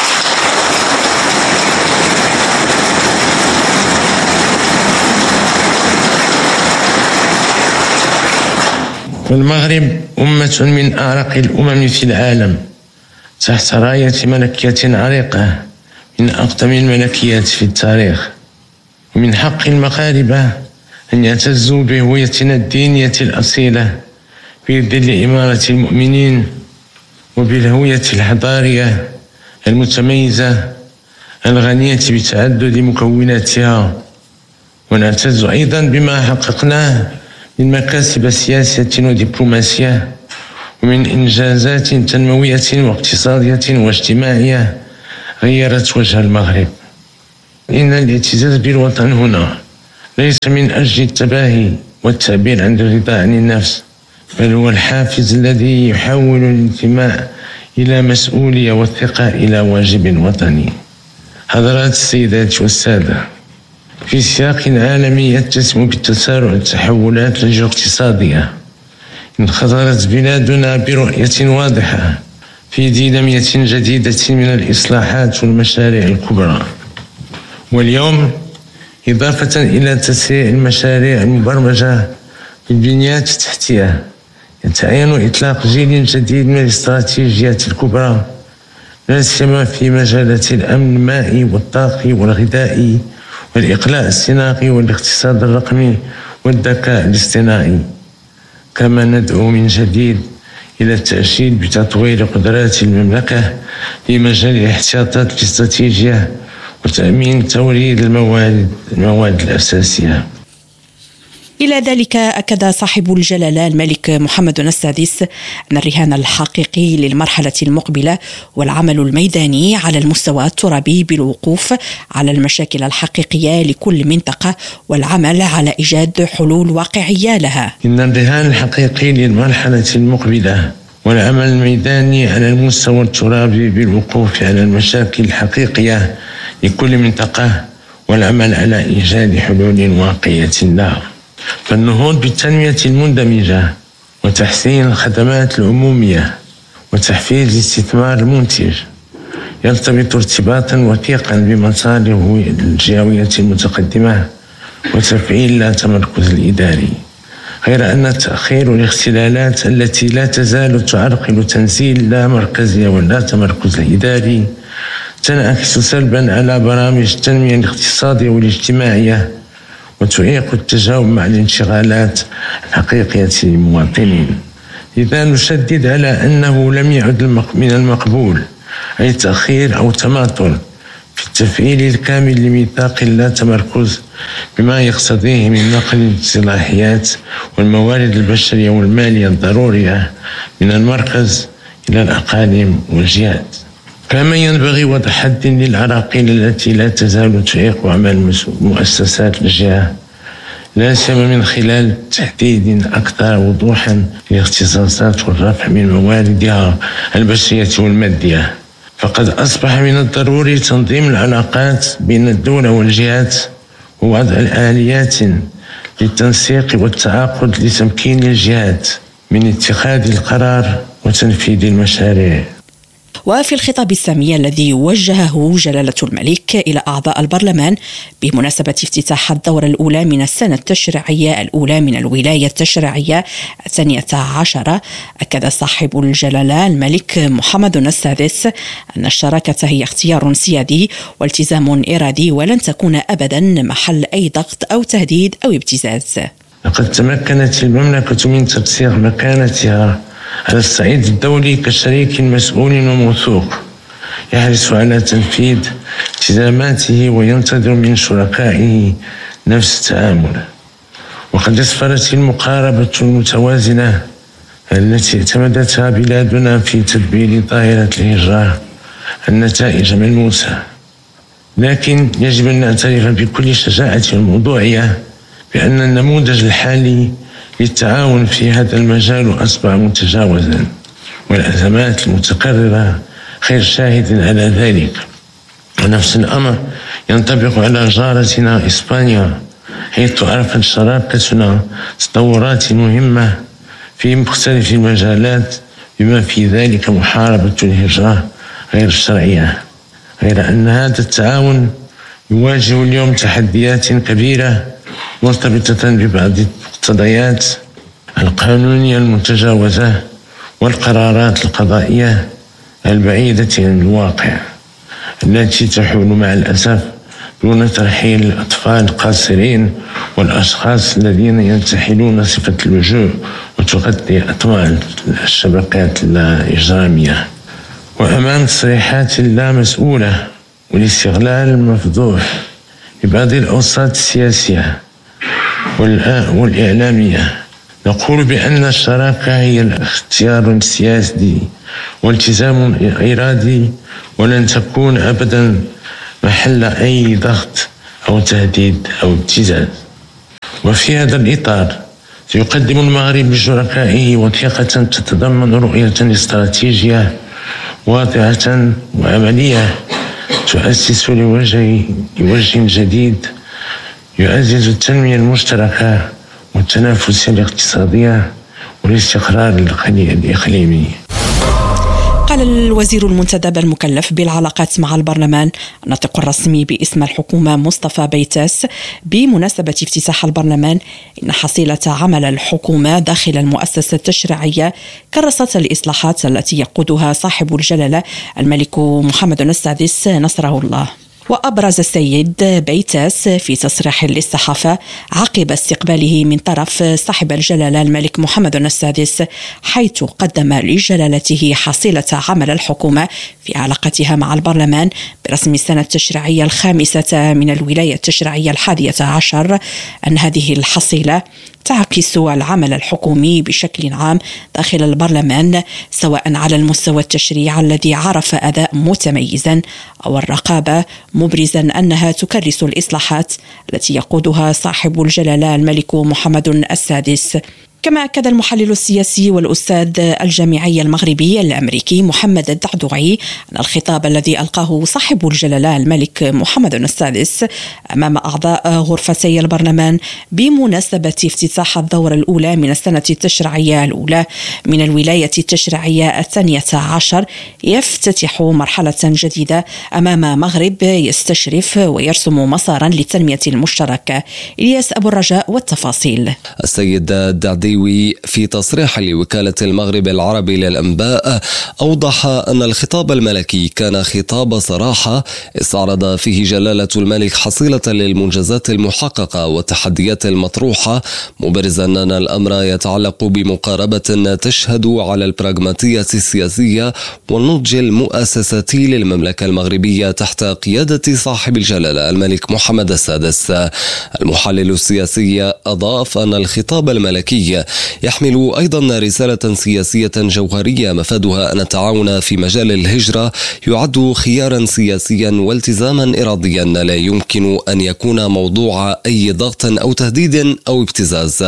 والمغرب أمة من أعرق الأمم في العالم، تحت راية ملكية عريقة من أقدم الملكيات في التاريخ. ومن حق المغاربة أن يعتزوا بهويتنا الدينية الأصيلة في ظل إمارة المؤمنين، وبالهوية الحضارية المتميزة الغنية بتعدد مكوناتها. ونعتز أيضا بما حققناه من مكاسب سياسية ودبلوماسية، ومن إنجازات تنموية واقتصادية واجتماعية غيرت وجه المغرب. إن الاعتزاز بالوطن هنا ليس من أجل التباهي والتعبير عن الرضا عن النفس، بل هو الحافز الذي يحول الانتماء إلى مسؤولية والثقة إلى واجب وطني. حضرات السيدات والسادة، في سياق عالمي يتسم بالتسارع التحولات الجيوقتصادية، انخرطت بلادنا برؤية واضحة في دينامية جديدة من الإصلاحات والمشاريع الكبرى. واليوم إضافة إلى تسريع المشاريع المبرمجة بالبنيات التحتية، يتعين إطلاق جيل جديد من الاستراتيجيات الكبرى، لا سيما في مجالات الأمن المائي والطاقي والغذائي والإقلاع الصناعي والاقتصاد الرقمي والذكاء الاصطناعي. كما ندعو من جديد إلى التأشيد بتطوير قدرات المملكة في مجال الاحتياطات الاستراتيجية وتأمين توريد المواد المواد الأساسية. إلى ذلك أكد صاحب الجلالة الملك محمد السادس أن الرهان الحقيقي للمرحلة المقبلة والعمل الميداني على المستوى الترابي بالوقوف على المشاكل الحقيقية لكل منطقة والعمل على إيجاد حلول واقعية لها. إن الرهان الحقيقي للمرحلة المقبلة والعمل الميداني على المستوى الترابي بالوقوف على المشاكل الحقيقية لكل منطقة والعمل على إيجاد حلول واقعية لها. فالنهوض بالتنمية المندمجة وتحسين الخدمات العمومية وتحفيز الاستثمار المنتج يرتبط ارتباطا وثيقا بمصالح الجهوية المتقدمة وتفعيل لا تمركز الإداري، غير أن تأخير الاختلالات التي لا تزال تعرقل تنزيل لا مركزية ولا تمركز الإداري تنعكس سلبا على برامج التنمية الاقتصادية والاجتماعية وتعيق التجاوب مع الانشغالات الحقيقية للمواطنين. لذا نشدد على أنه لم يعد من المقبول أي تأخير أو تماطل في التفعيل الكامل لميثاق لا تمركز بما يقتضيه من نقل الصلاحيات والموارد البشرية والمالية الضرورية من المركز إلى الأقاليم والجهات. كما ينبغي وضع حد للعراقيل التي لا تزال تعيق أعمال مؤسسات الجهة، لا سيما من خلال تحديد أكثر وضوحا للاختصاصات والرفع من مواردها البشرية والمادية. فقد أصبح من الضروري تنظيم العلاقات بين الدولة والجهات ووضع الآليات للتنسيق والتعاقد لتمكين الجهات من اتخاذ القرار وتنفيذ المشاريع. وفي الخطاب السامي الذي وجهه جلالة الملك إلى أعضاء البرلمان بمناسبة افتتاح الدورة الأولى من السنة التشريعية الأولى من الولاية التشريعية الثانية عشرة، أكد صاحب الجلالة الملك محمد السادس أن الشراكة هي اختيار سيادي والتزام إرادي ولن تكون أبدا محل أي ضغط أو تهديد أو ابتزاز. لقد تمكنت المملكة من تبصير مكانتها على الصعيد الدولي كشريك مسؤول وموثوق يحرص على تنفيذ التزاماته وينتظر من شركائه نفس التعامل. وقد أسفرت المقاربة المتوازنة التي اعتمدتها بلادنا في تدبير ظاهرة الهجرة النتائج ملموسة، لكن يجب أن نعترف بكل شجاعة والموضوعية بأن النموذج الحالي للتعاون في هذا المجال أصبح متجاوزا، والأزمات المتكررة خير شاهد على ذلك. ونفس الأمر ينطبق على جارتنا إسبانيا، حيث عرفت شراكتنا تطورات مهمة في مختلف المجالات بما في ذلك محاربة الهجرة غير الشرعية، غير أن هذا التعاون يواجه اليوم تحديات كبيرة مرتبطة ببعض المقتضيات القانونية المتجاوزة والقرارات القضائية البعيدة عن الواقع التي تحول مع الأسف دون ترحيل الأطفال القاصرين والأشخاص الذين ينتحلون صفة اللجوء وتغطي أطماع الشبكات الإجرامية. وأمام تصريحات لا مسؤولة والاستغلال المفضوح لبعض الأوساط السياسية والإعلامية، نقول بأن الشراكة هي اختيار سياسي والتزام إرادي، ولن تكون أبدا محل أي ضغط أو تهديد أو ابتزاز. وفي هذا الإطار سيقدم المغرب لشركائه وثيقة تتضمن رؤية استراتيجية واضحة وعملية تؤسس لوجه لوجه جديد يعزز التنمية المشتركة والتنافسية الاقتصادية والاستقرار الإقليمي. قال الوزير المنتدب المكلف بالعلاقات مع البرلمان الناطق الرسمي باسم الحكومة مصطفى بيتاس بمناسبة افتتاح البرلمان إن حصيلة عمل الحكومة داخل المؤسسة التشريعية كرست الإصلاحات التي يقودها صاحب الجلالة الملك محمد السادس نصره الله. وأبرز السيد بيتاس في تصريح للصحافة عقب استقباله من طرف صاحب الجلالة الملك محمد السادس، حيث قدم لجلالته حصيلة عمل الحكومة في علاقتها مع البرلمان برسم السنة التشريعية الخامسة من الولاية التشريعية الحادية عشر، أن هذه الحصيلة تعكس العمل الحكومي بشكل عام داخل البرلمان، سواء على المستوى التشريع الذي عرف أداء متميزا أو الرقابة، مبرزا أنها تكرس الإصلاحات التي يقودها صاحب الجلالة الملك محمد السادس. كما أكد المحلل السياسي والأستاذ الجامعي المغربي الأمريكي محمد الدعدوعي أن الخطاب الذي ألقاه صاحب الجلالة الملك محمد السادس أمام أعضاء غرفتي البرلمان بمناسبة افتتاح الدورة الأولى من السنة التشريعية الأولى من الولاية التشريعية الثانية عشر يفتتح مرحلة جديدة أمام مغرب يستشرف ويرسم مسارا للتنمية المشتركة. إلياس أبو الرجاء والتفاصيل. السيد الدعدوعي في تصريح لوكالة المغرب العربي للأنباء أوضح أن الخطاب الملكي كان خطاب صراحة استعرض فيه جلالة الملك حصيلة للمنجزات المحققة والتحديات المطروحة، مبرزا أن الأمر يتعلق بمقاربة تشهد على البراغماتية السياسية والنضج المؤسساتي للمملكة المغربية تحت قيادة صاحب الجلالة الملك محمد السادس. المحلل السياسي أضاف أن الخطاب الملكي يحمل أيضا رسالة سياسية جوهرية مفادها أن التعاون في مجال الهجرة يعد خيارا سياسيا والتزاما إراديا لا يمكن أن يكون موضوع أي ضغط أو تهديد أو ابتزاز.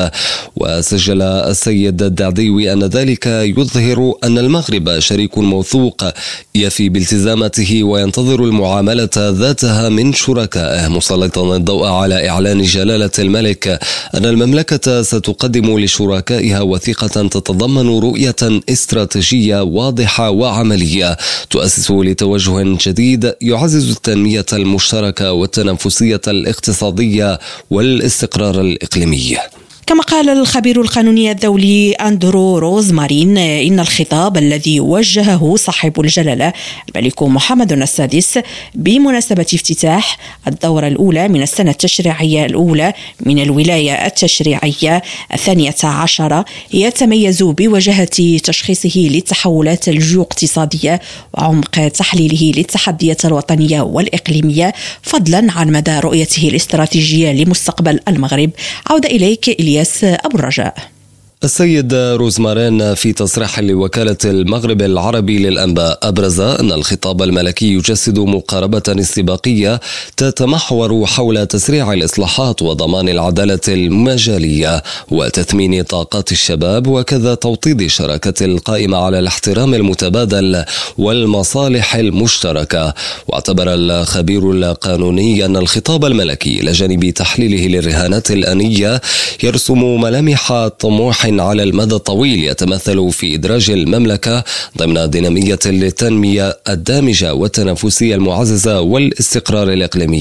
وسجل السيد الدعدوعي أن ذلك يظهر أن المغرب شريك موثوق يفي بالتزاماته وينتظر المعاملة ذاتها من شركائه، مسلطا الضوء على إعلان جلالة الملك أن المملكة ستقدم لشركائها وثيقة تتضمن رؤية استراتيجية واضحة وعملية تؤسس لتوجه جديد يعزز التنمية المشتركة والتنافسية الاقتصادية والاستقرار الإقليمي. كما قال الخبير القانوني الدولي أندرو روزمارين إن الخطاب الذي وجهه صاحب الجلالة الملك محمد السادس بمناسبة افتتاح الدورة الأولى من السنة التشريعية الأولى من الولاية التشريعية الثانية عشرة يتميز بوجهة تشخيصه للتحولات الجيوقتصادية وعمق تحليله للتحديات الوطنية والإقليمية، فضلا عن مدى رؤيته الاستراتيجية لمستقبل المغرب. عودة إليك إلياس أبو الرجاء. السيد روزمارين في تصريح لوكالة المغرب العربي للأنباء أبرز أن الخطاب الملكي يجسد مقاربة استباقية تتمحور حول تسريع الإصلاحات وضمان العدالة المجالية وتثمين طاقات الشباب، وكذا توطيد الشراكة القائمة على الاحترام المتبادل والمصالح المشتركة. واعتبر الخبير القانوني أن الخطاب الملكي إلى جانب تحليله للرهانات الآنية يرسم ملامح طموح على المدى الطويل يتمثل في إدراج المملكة ضمن دينامية التنمية الدامجة والتنافسية المعززة والاستقرار الإقليمي.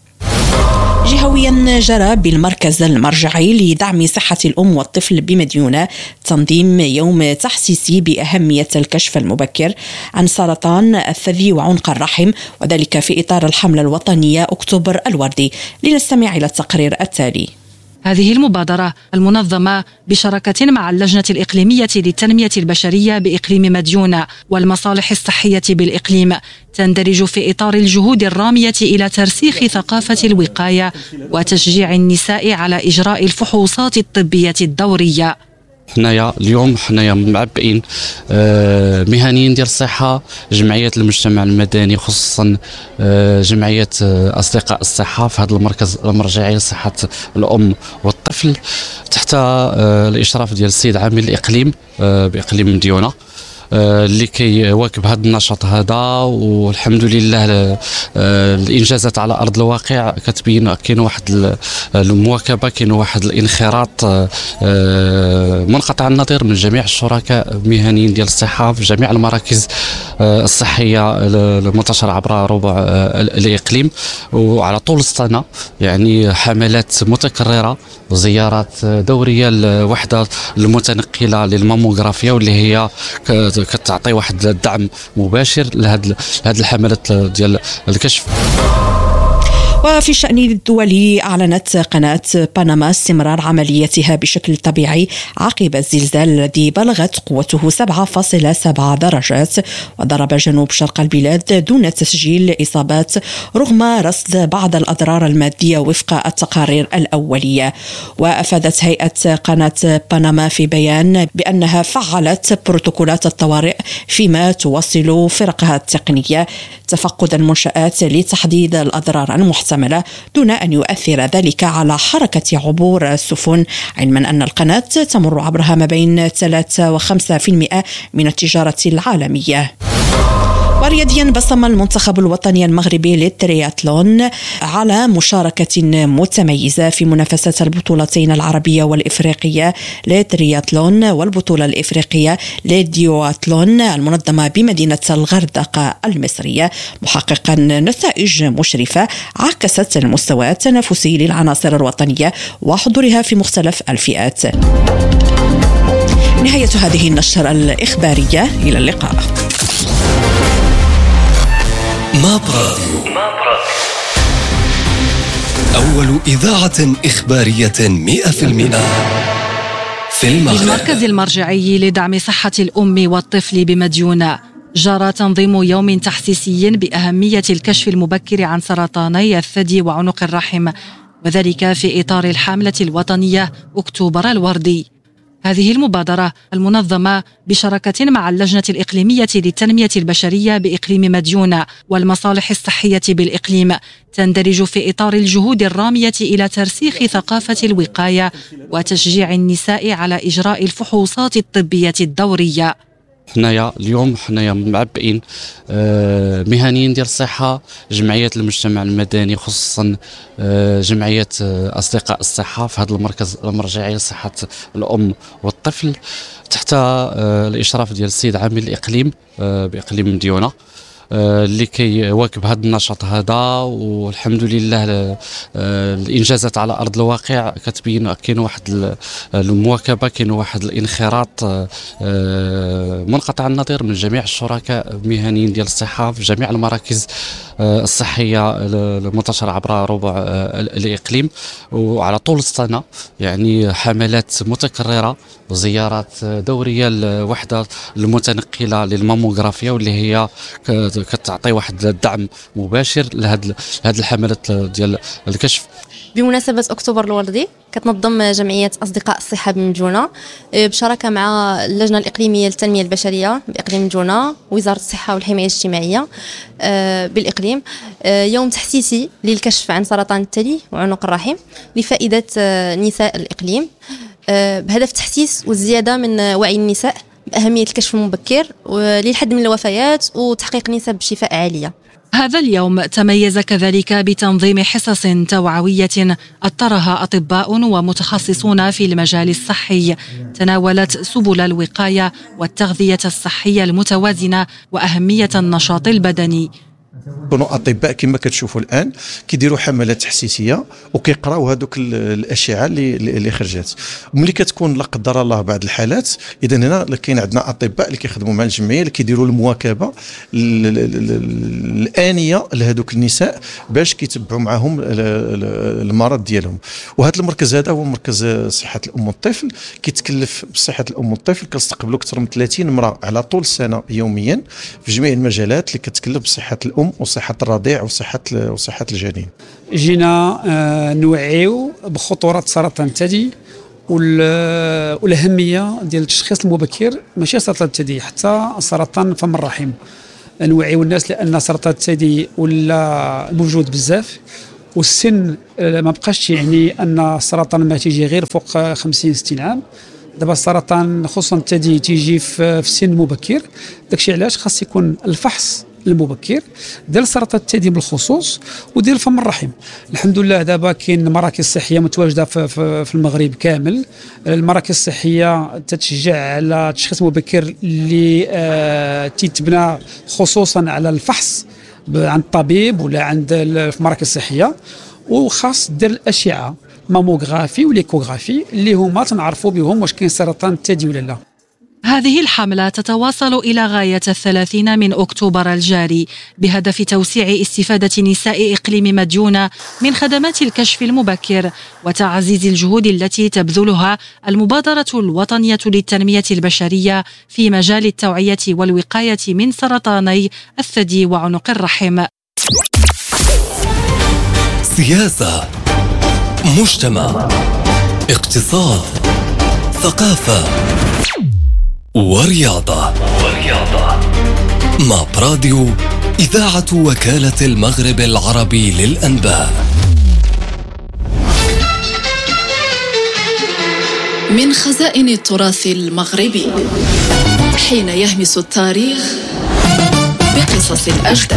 جهويا جرى بالمركز المرجعي لدعم صحة الأم والطفل بمديونة تنظيم يوم تحسيسي بأهمية الكشف المبكر عن سرطان الثدي وعنق الرحم، وذلك في إطار الحملة الوطنية أكتوبر الوردي. لنستمع إلى التقرير التالي. هذه المبادرة المنظمة بشراكة مع اللجنة الإقليمية للتنمية البشرية بإقليم مديونة والمصالح الصحية بالإقليم تندرج في إطار الجهود الرامية إلى ترسيخ ثقافة الوقاية وتشجيع النساء على إجراء الفحوصات الطبية الدورية. حنايا اليوم حنايا معبئين آه مهنيين ديال الصحة، جمعية المجتمع المدني خصوصا آه جمعية آه أصدقاء الصحة في هذا المركز المرجعي لصحة الأم والطفل تحت آه الإشراف ديال السيد عامل الإقليم آه بإقليم مديونة اللي كيواكب هذا النشاط هذا. والحمد لله الانجازات على ارض الواقع كتبين كاين واحد المواكبه، كاين واحد الانخراط منقطع النظير من جميع الشركاء المهنيين ديال الصحه في جميع المراكز الصحيه المنتشره عبر ربع الاقليم، وعلى طول السنه يعني حملات متكرره وزيارات دوريه للوحده المتنقله للماموغرافيا، واللي هي كتعطي واحد الدعم مباشر لهذه هذه الحملات ديال الكشف. وفي الشأن الدولي أعلنت قناة بنما استمرار عمليتها بشكل طبيعي عقب الزلزال الذي بلغت قوته سبعة فاصلة سبعة درجات وضرب جنوب شرق البلاد دون تسجيل إصابات رغم رصد بعض الأضرار المادية وفق التقارير الأولية. وأفادت هيئة قناة بنما في بيان بأنها فعلت بروتوكولات الطوارئ فيما تواصل فرقها التقنية تفقد المنشآت لتحديد الأضرار المحتملة دون أن يؤثر ذلك على حركة عبور السفن، علما أن القناة تمر عبرها ما بين ثلاثة وخمسة بالمئة من التجارة العالمية. ورياضيا بصم المنتخب الوطني المغربي للترياتلون على مشاركة متميزة في منافسات البطولتين العربية والإفريقية للترياتلون والبطولة الإفريقية للديواتلون المنظمة بمدينة الغردقة المصرية، محققا نتائج مشرفة عكست المستوى التنافسي للعناصر الوطنية وحضورها في مختلف الفئات. نهاية هذه النشرة الإخبارية، إلى اللقاء. ماب راديو، أول إذاعة إخبارية مئة بالمئة في المغرب. المركز المرجعي لدعم صحة الأم والطفل بمديونة جرى تنظيم يوم تحسيسي بأهمية الكشف المبكر عن سرطاني الثدي وعنق الرحم، وذلك في إطار الحملة الوطنية أكتوبر الوردي. هذه المبادرة المنظمة بشراكة مع اللجنة الإقليمية للتنمية البشرية بإقليم مديونة والمصالح الصحية بالإقليم تندرج في إطار الجهود الرامية إلى ترسيخ ثقافة الوقاية وتشجيع النساء على إجراء الفحوصات الطبية الدورية. حنايا اليوم حنايا معبئين آه مهنيين ديال الصحة، جمعية المجتمع المدني خصوصا آه جمعية آه أصدقاء الصحة في هذا المركز المرجعي لصحة الأم والطفل تحت آه الإشراف ديال السيد عامل الإقليم آه بإقليم مديونة اللي كيواكب هذا النشاط هذا. والحمد لله الانجازات على ارض الواقع كتبين كاين واحد المواكبه، كاين واحد الانخراط منقطع النظير من جميع الشركاء المهنيين ديال الصحه في جميع المراكز الصحيه المنتشره عبر ربع الاقليم، وعلى طول السنه يعني حملات متكرره وزيارات دوريه للوحده المتنقله للماموغرافيا، واللي هي كتعطي واحد الدعم مباشر لهاد هاد الحملات ديال الكشف. بمناسبة أكتوبر الوردي كتنظم جمعية أصدقاء الصحة بمجونة بشراكة مع اللجنة الإقليمية للتنمية البشرية بإقليم مجونة ووزارة الصحة والحماية الاجتماعية بالإقليم يوم تحسيسي للكشف عن سرطان الثدي وعنق الرحم لفائدة نساء الإقليم بهدف تحسيس والزيادة من وعي النساء بأهمية الكشف المبكر للحد من الوفيات وتحقيق نسب شفاء عالية. هذا اليوم تميز كذلك بتنظيم حصص توعوية أطرها أطباء ومتخصصون في المجال الصحي تناولت سبل الوقاية والتغذية الصحية المتوازنة وأهمية النشاط البدني. كونوا اطباء كما كتشوفوا الان كيديروا حملات تحسيسيه وكيقراو هذوك الاشعه اللي اللي خرجت، وملي كتكون لا قدر الله بعض الحالات اذا هنا كاين عندنا اطباء اللي كيخدموا مع الجمعيه اللي كيديروا المواكبه الانيه لهذوك النساء باش كيتبعوا معهم المرض ديالهم. وهذا المركز هذا هو مركز صحه الام والطفل كيتكلف بصحه الام والطفل، كنستقبلوا اكثر من ثلاثين امراه على طول السنه يوميا في جميع المجالات اللي كتكلف بصحه الام وصحة الرضيع وصحة وصحة الجنين. جينا نوعيو بخطورة سرطان الثدي والأهمية ديال التشخيص المبكر، ماشي سرطان الثدي حتى سرطان فم الرحم. نوعيو الناس لأن سرطان الثدي ولا موجود بزاف، والسن ما بقاش يعني أن السرطان ما تيجي غير فوق خمسين ستين عام. دابا السرطان خصوصا الثدي تيجي في سن مبكر، داكشي علاش خاص يكون الفحص المبكر ديال سرطان الثدي بالخصوص وديال فم الرحم. الحمد لله دابا كاين مراكز صحيه متواجده في, في, في المغرب كامل. المراكز الصحيه تتشجع على التشخيص المبكر اللي آه تتبنى خصوصا على الفحص عند الطبيب ولا عند المراكز الصحيه، وخاص دير الاشعه ماموغرافي وليكوغرافي اللي هما تنعرفوا بهم واش كاين سرطان الثدي ولا لا. هذه الحملة تتواصل إلى غاية الثلاثين من أكتوبر الجاري بهدف توسيع استفادة نساء إقليم مديونة من خدمات الكشف المبكر وتعزيز الجهود التي تبذلها المبادرة الوطنية للتنمية البشرية في مجال التوعية والوقاية من سرطاني الثدي وعنق الرحم. سياسة، مجتمع، اقتصاد، ثقافة ورياضة. ورياضة مع براديو إذاعة وكالة المغرب العربي للأنباء. من خزائن التراث المغربي حين يهمس التاريخ بقصص الأجداد،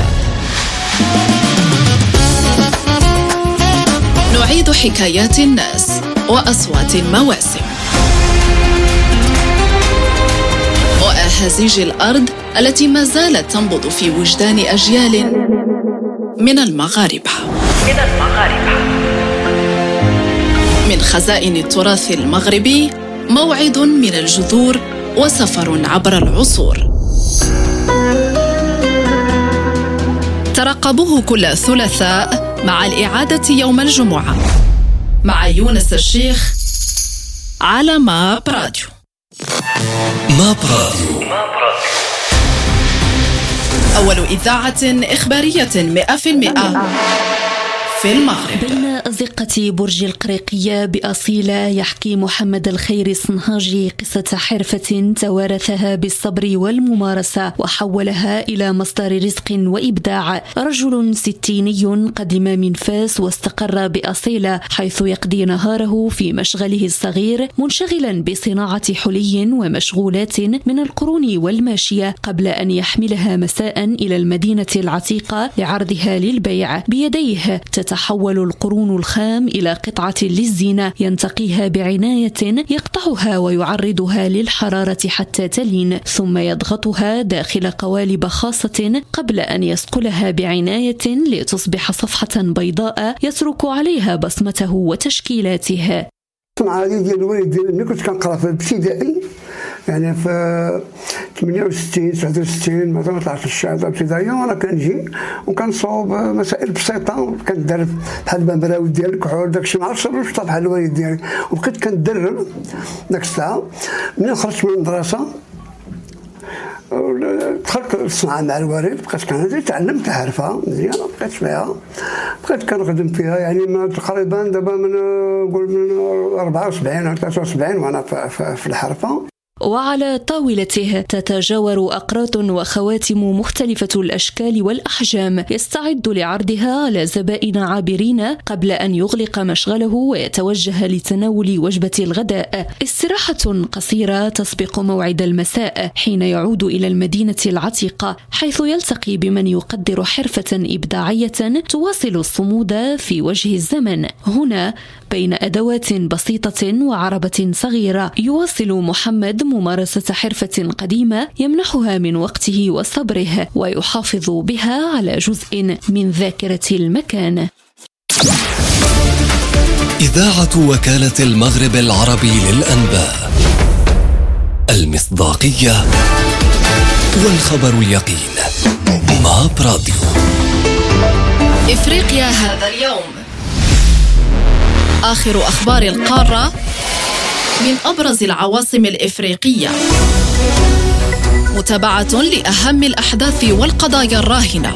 نعيد حكايات الناس وأصوات المواسم وأهازيج الأرض التي ما زالت تنبض في وجدان أجيال من المغاربة. من المغاربة من خزائن التراث المغربي، موعد من الجذور وسفر عبر العصور. ترقبوه كل ثلاثاء مع الإعادة يوم الجمعة مع يونس الشيخ على ما براديو. ما براديو أول إذاعة إخبارية مئة في المئة في المغرب. بين أزقة برج القريقية بأصيلة يحكي محمد الخير الصنهاجي قصة حرفة توارثها بالصبر والممارسة وحولها إلى مصدر رزق وإبداع. رجل ستيني قدم من فاس واستقر بأصيلة حيث يقضي نهاره في مشغله الصغير منشغلا بصناعة حلي ومشغولات من القرون والماشية قبل أن يحملها مساء إلى المدينة العتيقة لعرضها للبيع. بيديه تتحول القرون الخام إلى قطعة للزينة ينتقيها بعناية، يقطعها ويعرضها للحرارة حتى تلين، ثم يضغطها داخل قوالب خاصة قبل أن يصقلها بعناية لتصبح صفحة بيضاء يترك عليها بصمته وتشكيلاته. الصنعة هذه ديال الوالد ديالي كنت كنقرا في الابتدائي، يعني في ثمانية وستين تسعة وستين مثلا طلعت الشهاده الابتدائيه وانا كنجي وكنصوب مسائل بسيطه وكندرب بحال المبراوي ديال الكحول داكشي ما عرفتش واش بحال الوالد ديالي، وبقيت كندرب داك الساعه. ملي خرجت من المدرسه دخلت الصناعه مع الوالد، بقيت كنهضر تعلمت حرفه مزيانه بقيت فيها، بقيت كنخدم فيها يعني من تقريبا دابا من نقول من أربعة وسبعين أو ثلاثة وسبعين وانا في الحرفه. وعلى طاولته تتجاور أقراط وخواتم مختلفة الأشكال والأحجام يستعد لعرضها على زبائن عابرين قبل أن يغلق مشغله ويتوجه لتناول وجبة الغداء. استراحة قصيرة تسبق موعد المساء حين يعود إلى المدينة العتيقة، حيث يلتقي بمن يقدر حرفة إبداعية تواصل الصمود في وجه الزمن. هنا بين أدوات بسيطة وعربة صغيرة يواصل محمد ممارسة حرفة قديمة يمنحها من وقته وصبره، ويحافظ بها على جزء من ذاكرة المكان. إذاعة وكالة المغرب العربي للأنباء، المصداقية والخبر اليقين. ماب راديو. إفريقيا هذا اليوم، آخر أخبار القارة من أبرز العواصم الإفريقية، متابعة لأهم الأحداث والقضايا الراهنة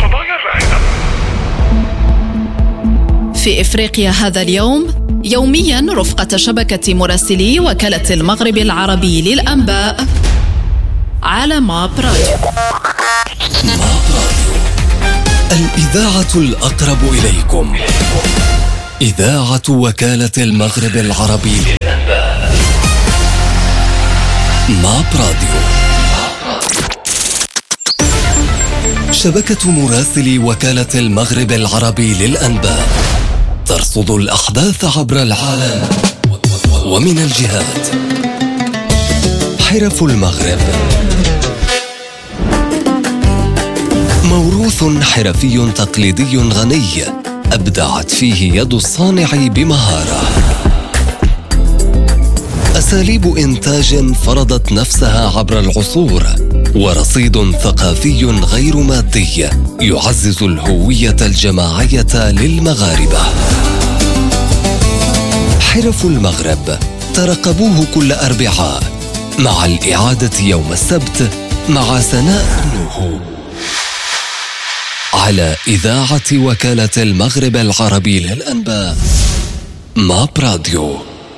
في إفريقيا هذا اليوم، يوميا رفقة شبكة مراسلي وكالة المغرب العربي للأنباء على ماب راديو. الإذاعة الأقرب إليكم، إذاعة وكالة المغرب العربي للأنباء، ماب راديو. شبكة مراسلي وكالة المغرب العربي للأنباء ترصد الأحداث عبر العالم ومن الجهات. حرف المغرب، موروث حرفي تقليدي غني أبدعت فيه يد الصانع بمهارة. أساليب إنتاج فرضت نفسها عبر العصور، ورصيد ثقافي غير مادي يعزز الهوية الجماعية للمغاربة. حرف المغرب ترقبوه كل أربعاء مع الإعادة يوم السبت مع سناء نوح على إذاعة وكالة المغرب العربي للأنباء، ماب راديو.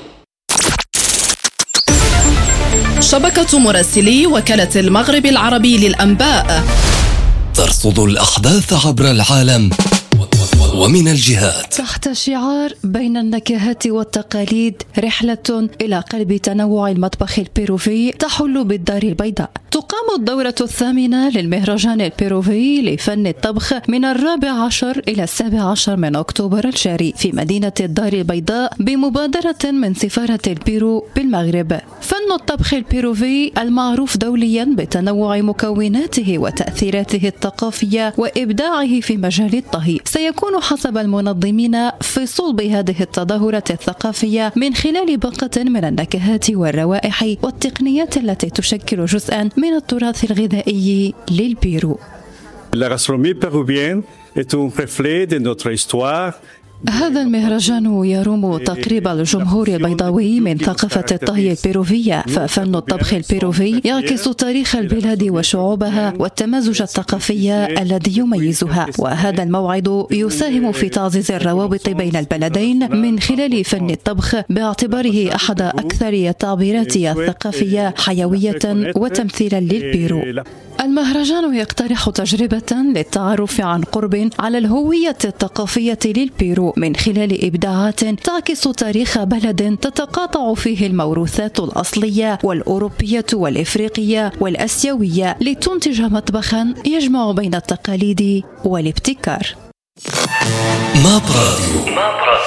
شبكة مراسلي وكالة المغرب العربي للأنباء ترصد الأحداث عبر العالم ومن الجهات. تحت شعار بين النكهات والتقاليد، رحلة إلى قلب تنوع المطبخ البيروفي تحل بالدار البيضاء. تقام الدورة الثامنة للمهرجان البيروفي لفن الطبخ من الرابع عشر إلى السابع عشر من أكتوبر الجاري في مدينة الدار البيضاء بمبادرة من سفارة البيرو بالمغرب. فن الطبخ البيروفي المعروف دوليا بتنوع مكوناته وتأثيراته الثقافية وإبداعه في مجال الطهي، سيكون حسب المنظمين في صلب هذه التظاهرة الثقافية من خلال باقة من النكهات والروائح والتقنيات التي تشكل جزءا من التراث الغذائي للبيرو. La gastronomie péruvienne est un reflet de notre histoire. هذا المهرجان يروم تقريب الجمهور البيضاوي من ثقافة الطهي البيروفية، ففن الطبخ البيروفي يعكس تاريخ البلاد وشعوبها والتمازج الثقافي الذي يميزها، وهذا الموعد يساهم في تعزيز الروابط بين البلدين من خلال فن الطبخ باعتباره أحد أكثر التعبيرات الثقافية حيوية وتمثيلا للبيرو. المهرجان يقترح تجربة للتعرف عن قرب على الهوية الثقافية للبيرو من خلال إبداعات تعكس تاريخ بلد تتقاطع فيه الموروثات الأصلية والأوروبية والإفريقية والأسيوية لتنتج مطبخا يجمع بين التقاليد والابتكار. ماب راديو،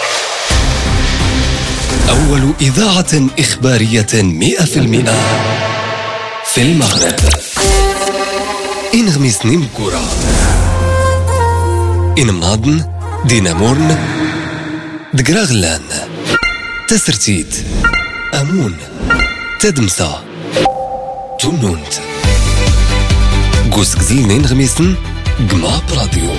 أول إذاعة إخبارية مئة في المئة في المغرب. إن غميسني مكورة، إن مناضن دينامورن دقراغلان تسرتيد أمون تدمسا تونونت قوسك زلنين غميسن قماب راديو.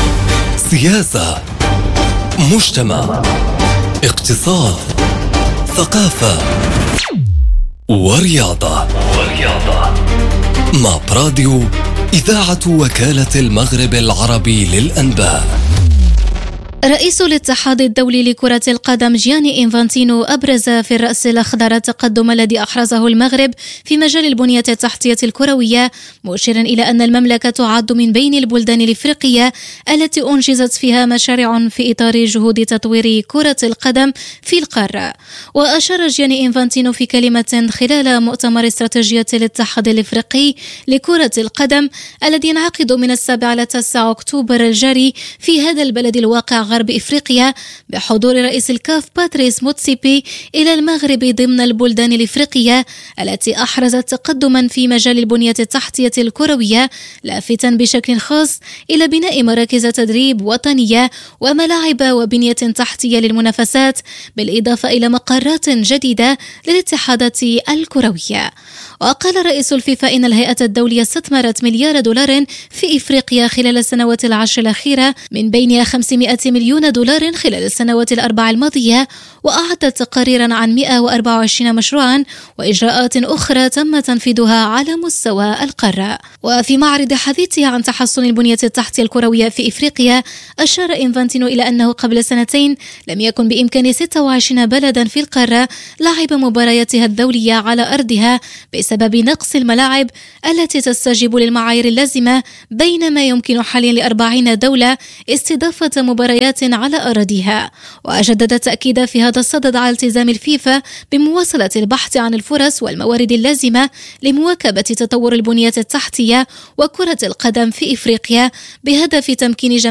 سياسة، مجتمع، اقتصاد، ثقافة ورياضة ورياضة مع براديو إذاعة وكالة المغرب العربي للأنباء. رئيس الاتحاد الدولي لكرة القدم جياني إنفانتينو أبرز في الرأس الأخضر التقدم الذي أحرزه المغرب في مجال البنية التحتية الكروية، مشيرا إلى أن المملكة تعد من بين البلدان الإفريقية التي أنجزت فيها مشاريع في إطار جهود تطوير كرة القدم في القارة. وأشار جياني إنفانتينو في كلمة خلال مؤتمر استراتيجية الاتحاد الإفريقي لكرة القدم الذي ينعقد من السابع إلى التاسع أكتوبر الجاري في هذا البلد الواقع غرب إفريقيا بحضور رئيس الكاف باتريس موتسيبي إلى المغرب ضمن البلدان الإفريقية التي أحرزت تقدما في مجال البنية التحتية الكروية، لافتا بشكل خاص إلى بناء مراكز تدريب وطنية وملاعب وبنية تحتية للمنافسات، بالإضافة إلى مقرات جديدة للاتحادات الكروية. وقال رئيس الفيفا إن الهيئة الدولية استثمرت مليار دولار في إفريقيا خلال السنوات العشر الأخيرة، من بينها خمسمائة مليون دولار خلال السنوات الأربع الماضية، وأعدت تقاريرا عن مئة وأربعة وعشرين مشروعا وإجراءات أخرى تم تنفيذها على مستوى القارة. وفي معرض حديثه عن تحسن البنية التحتية الكروية في إفريقيا، أشار إنفانتينو إلى أنه قبل سنتين لم يكن بإمكان ستة وعشرين بلدا في القارة لعب مبارياتها الدولية على أرضها بسبب نقص الملاعب التي تستجيب للمعايير اللازمة، بينما يمكن حاليا لأربعين دولة استضافة مباريات على أراضيها. وجدد التأكيد في هذا الصدد على التزام الفيفا بمواصلة البحث عن الفرص والموارد اللازمة لمواكبة تطور البنية التحتية وكرة القدم في إفريقيا بهدف تمكين